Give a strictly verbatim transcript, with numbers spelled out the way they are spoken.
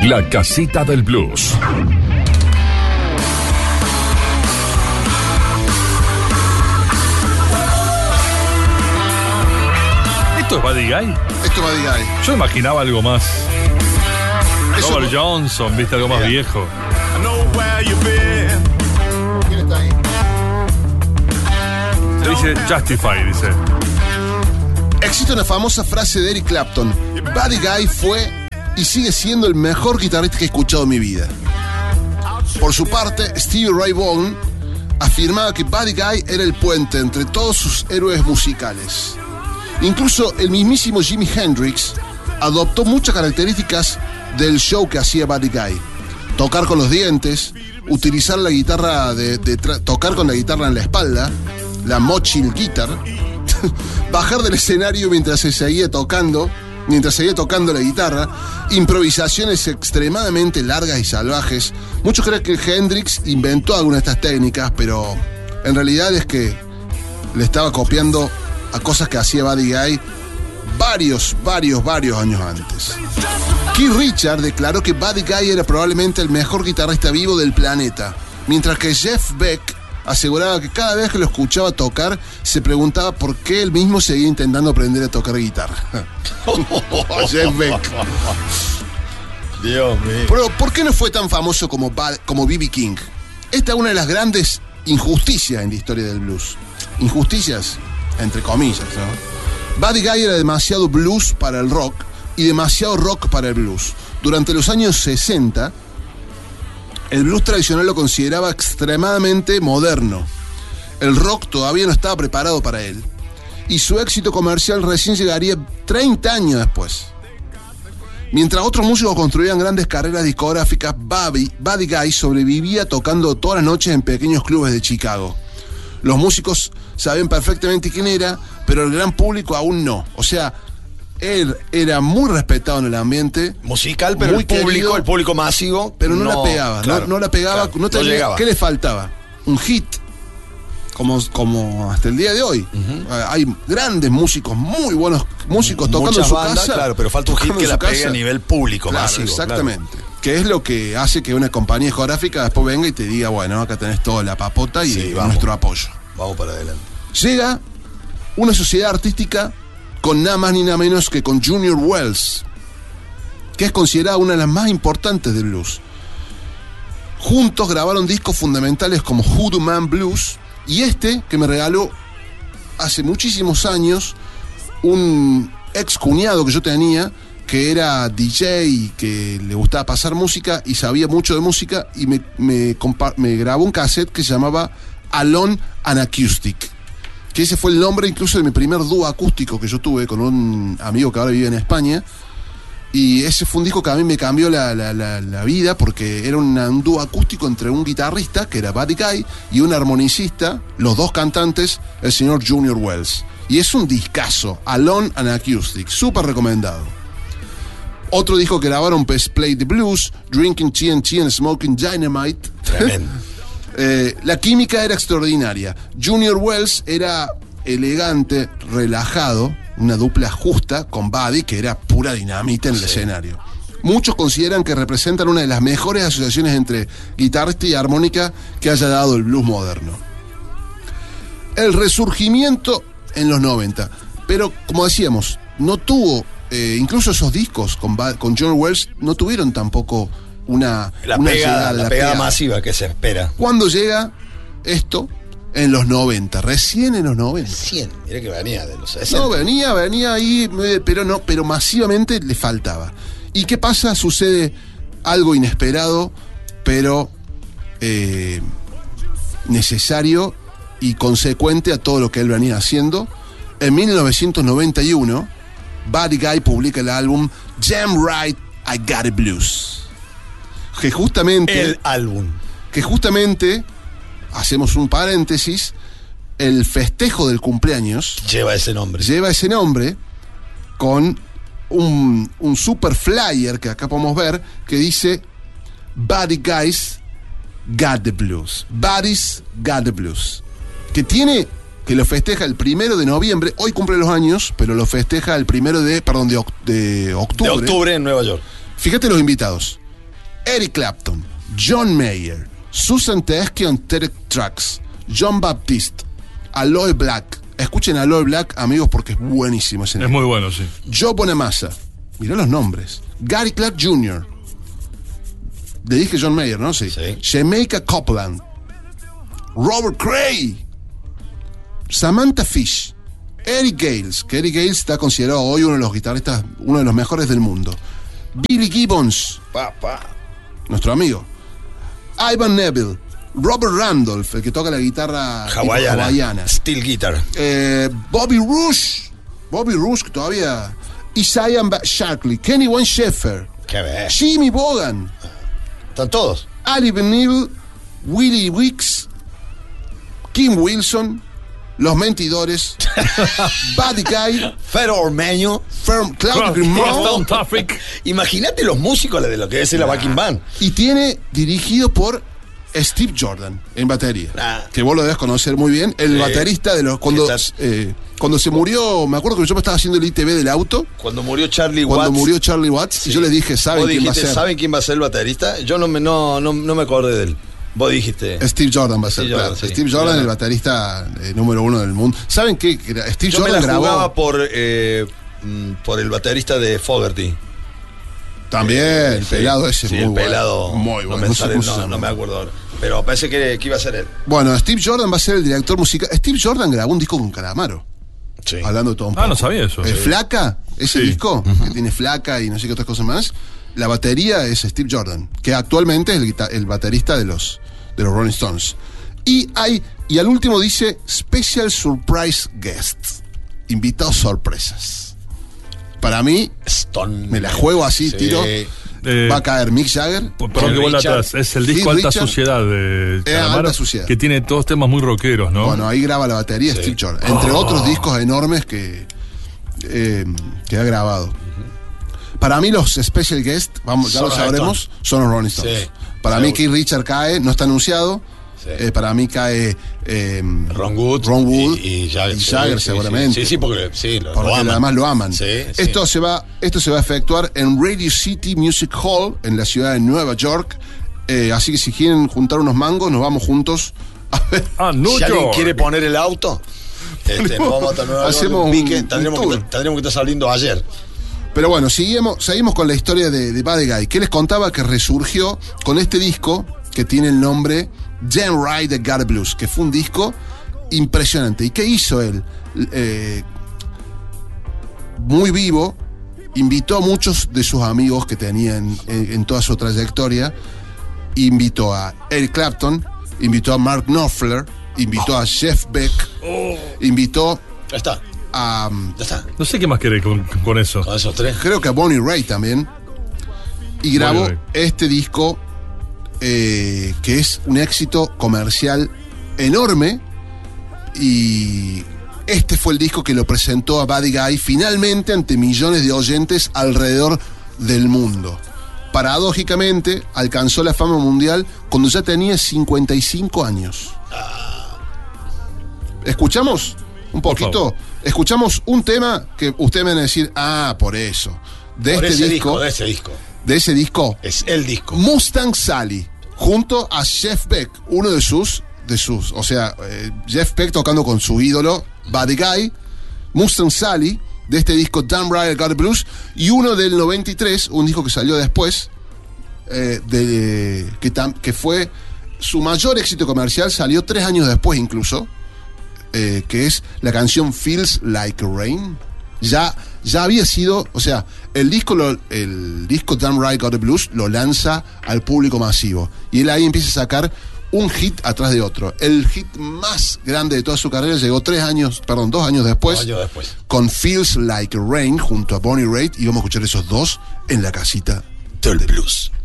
La casita del blues. ¿Esto es Buddy Guy? Esto es Buddy Guy. Yo imaginaba algo más. Eso Robert no... Johnson, viste, algo más Mira. viejo. ¿Quién está ahí? Se dice Justify, dice. Existe una famosa frase de Eric Clapton: Buddy Guy fue y sigue siendo el mejor guitarrista que he escuchado en mi vida. Por su parte, Stevie Ray Vaughan afirmaba que Buddy Guy era el puente entre todos sus héroes musicales. Incluso el mismísimo Jimi Hendrix adoptó muchas características del show que hacía Buddy Guy. Tocar con los dientes, utilizar la guitarra, de, de tra- tocar con la guitarra en la espalda, la mochil guitar, bajar del escenario mientras se seguía tocando, mientras seguía tocando la guitarra, improvisaciones extremadamente largas y salvajes. Muchos creen que Hendrix inventó alguna de estas técnicas, pero en realidad es que le estaba copiando a cosas que hacía Buddy Guy varios, varios, varios años antes. Keith Richards declaró que Buddy Guy era probablemente el mejor guitarrista vivo del planeta, mientras que Jeff Beck aseguraba que cada vez que lo escuchaba tocar se preguntaba por qué él mismo seguía intentando aprender a tocar guitarra. Jeff Beck. Dios mío. Pero ¿por qué no fue tan famoso como Bad- como B B King? Esta es una de las grandes injusticias en la historia del blues. Injusticias, entre comillas, ¿no? Buddy Guy era demasiado blues para el rock y demasiado rock para el blues. Durante los años sesenta, el blues tradicional lo consideraba extremadamente moderno. El rock todavía no estaba preparado para él. Y su éxito comercial recién llegaría treinta años después. Mientras otros músicos construían grandes carreras discográficas, Buddy, Buddy Guy sobrevivía tocando todas las noches en pequeños clubes de Chicago. Los músicos sabían perfectamente quién era, pero el gran público aún no. O sea, él era muy respetado en el ambiente. Musical, pero muy el público, querido, el público masivo. pero no, la pegaba, claro, no, no la pegaba, claro, no tenía, llegaba. ¿qué le faltaba? Un hit, como, como hasta el día de hoy. Uh-huh. Hay grandes músicos, muy buenos músicos tocando Muchas en su bandas, casa. claro, pero falta un hit tocando que en la su pegue casa. a nivel público, Claro, masivo. exactamente. Claro. Que es lo que hace que una compañía discográfica después venga y te diga, bueno, acá tenés toda la papota y Sí, vamos. nuestro apoyo. Vamos para adelante. Llega una sociedad artística con nada más ni nada menos que con Junior Wells, que es considerada una de las más importantes del blues. Juntos grabaron discos fundamentales como Hoodoo Man Blues y este que me regaló hace muchísimos años un ex cuñado que yo tenía, que era D J y que le gustaba pasar música y sabía mucho de música, y me, me, compa- me grabó un cassette que se llamaba Alone and Acoustic, que ese fue el nombre incluso de mi primer dúo acústico que yo tuve con un amigo que ahora vive en España. Y ese fue un disco que a mí me cambió la, la, la, la vida, porque era una, un dúo acústico entre un guitarrista, que era Buddy Guy, y un armonicista, los dos cantantes, el señor Junior Wells. Y es un discazo, Alone and Acoustic, súper recomendado. Otro disco que grabaron pues Play the Blues, Drinking T N T and Smoking Dynamite. Tremendo. eh, la química era extraordinaria. Junior Wells era elegante, relajado, una dupla justa con Buddy, que era pura dinamita en el Sí. escenario. Muchos consideran que representan una de las mejores asociaciones entre guitarrista y armónica que haya dado el blues moderno. El resurgimiento en los noventa, pero como decíamos, no tuvo, eh, incluso esos discos con, Bud- con John Wells no tuvieron tampoco una, La una pegada, llegada, la la pegada pegada. masiva que se espera. ¿Cuándo llega esto? En los noventa, recién en los noventa. cien, mira que venía de los sesenta. No, venía, venía ahí, eh, pero no, pero masivamente le faltaba. ¿Y qué pasa? Sucede algo inesperado, pero eh, necesario y consecuente a todo lo que él venía haciendo. En mil novecientos noventa y uno, Buddy Guy publica el álbum Jam Right, I Got It Blues. Que justamente... El álbum. que justamente, hacemos un paréntesis, el festejo del cumpleaños Lleva ese nombre. lleva ese nombre con un, un super flyer que acá podemos ver que dice Buddy Guys Got the Blues. Buddy's Got the Blues. Que tiene, que lo festeja el primero de noviembre, hoy cumple los años, pero lo festeja el primero de, perdón, de, oc- de octubre. De octubre en Nueva York. Fíjate los invitados. Eric Clapton, John Mayer, Susan Tedeschi on Terek Tracks, John Baptiste, Aloe Black. Escuchen Aloe Black, amigos, porque es buenísimo ese Es nombre. muy bueno, sí. Joe Bonamassa. Mirá los nombres. Gary Clark junior Le dije John Mayer, ¿no? Sí. Sí. Jamaica Copeland. Robert Cray. Samantha Fish. Eric Gales, que Eric Gales está considerado hoy uno de los guitarristas, uno de los mejores del mundo. Billy Gibbons, Pa, pa. nuestro amigo. Ivan Neville. Robert Randolph, el que toca la guitarra tipo Hawaiana. hawaiana. Steel guitar. Eh, Bobby Rush. Bobby Rush, que todavía. Isaiah Sharkley. Kenny Wayne Shepherd. Qué ver. Jimmy Bogan. Están todos. Ali Benil. Willie Wicks. Kim Wilson. Los Mentidores. Buddy Guy. Fero Ormeño. Firm, Claudio Grimaud. Traffic. Imagínate los músicos de lo que es la backing band. Y tiene dirigido por Steve Jordan en batería. Ah. Que vos lo debes conocer muy bien. El Sí. baterista de los. Cuando, Estás- eh, cuando se murió, me acuerdo que yo me estaba haciendo el I T V del auto. Cuando murió Charlie Cuando Watts. murió Charlie Watts, Sí. y yo les dije, ¿saben Vos quién va a dijiste, ser? ¿saben quién va a ser el baterista? Yo no me, no, no, no me acordé de él. Vos dijiste. Steve Jordan va a ser, Steve Jordan, claro. sí. Steve Jordan, Claro. el baterista eh, número uno del mundo. ¿Saben qué? Que era- Steve Yo me Jordan la grabó jugaba por, eh, mm, por el baterista de Fogerty. también, el Sí, pelado ese, sí, muy el bueno. pelado. Muy no bueno. me, no sé sale- cómo se no, llama. no me acuerdo ahora. Pero parece que, que iba a ser él. Bueno, Steve Jordan va a ser el director musical. Steve Jordan grabó un disco con Calamaro. Sí. Hablando de todo un Ah, poco. no sabía eso. Eh, Sí. Flaca, ese Sí. disco, que tiene Flaca y no sé qué otras cosas más. La batería es Steve Jordan, que actualmente es el, guita- el baterista de los, de los Rolling Stones. Y hay, y al último dice Special Surprise Guest. Invitados sorpresas. Para mí, Stone. me la juego así, Sí. tiro. Eh, Va a caer Mick Jagger. P- Perdón que vuelva Richard. atrás. Es el Keith disco Alta Richard. Suciedad de Eh, Calamaro, Alta Suciedad. que tiene todos temas muy rockeros, ¿no? Bueno, ahí graba la batería Sí. Steve Jordan. Entre Oh. otros discos enormes que, eh, que ha grabado. Para mí los Special Guest, vamos, ya Son lo los sabremos, son los Rolling Stones. Sí, Para mí seguro. Keith Richard cae, no está anunciado. Sí. Eh, para mí cae eh, Ron Wood. Ron Wood y, y Jagger, y sí, Jagger sí, seguramente. Sí, sí, porque sí, lo, Porque lo aman. además lo aman. Sí, sí. Esto, se va, esto se va a efectuar en Radio City Music Hall, en la ciudad de Nueva York. Eh, así que si quieren juntar unos mangos, nos vamos juntos a ver. Ah, New Si alguien York. quiere poner el auto, este, nos vamos a tener Hacemos un- pique, un tendremos, tour. que, tendremos que estar saliendo ayer. Pero bueno, seguimos, seguimos con la historia de, de Buddy Guy, que les contaba que resurgió con este disco que tiene el nombre Damn Right the God Blues, que fue un disco impresionante. ¿Y qué hizo él? Eh, muy vivo, invitó a muchos de sus amigos que tenían en, en toda su trayectoria, invitó a Eric Clapton, invitó a Mark Knopfler, invitó a Jeff Beck, invitó Ya está, a... ya está. No sé qué más querés con, con eso. Con esos tres. creo que a Bonnie Raitt también, y grabó Bonnie Raitt. este disco eh, que es un éxito comercial enorme, y este fue el disco que lo presentó a Buddy Guy finalmente ante millones de oyentes alrededor del mundo. Paradójicamente alcanzó la fama mundial cuando ya tenía cincuenta y cinco años. ¿Escuchamos un Por poquito? favor. Escuchamos un tema que ustedes me van a decir, ah, por eso. De Por este ese disco, disco, de ese disco. de ese disco, Es el disco. Mustang Sally, junto a Jeff Beck, uno de sus, de sus, o sea, eh, Jeff Beck tocando con su ídolo, Buddy Guy, Mustang Sally, de este disco Damn Right I Got the Blues, y uno del noventa y tres, un disco que salió después, eh, de, que, tam- que fue su mayor éxito comercial, salió tres años después incluso, eh, que es la canción Feels Like Rain. Ya, ya había sido, o sea, el disco, lo- el disco Damn Right Got the Blues lo lanza al público masivo. Y él ahí empieza a sacar un hit atrás de otro. El hit más grande de toda su carrera llegó tres años, perdón, dos años después, Dos años después. con Feels Like Rain junto a Bonnie Raitt. Y vamos a escuchar esos dos en la casita del blues.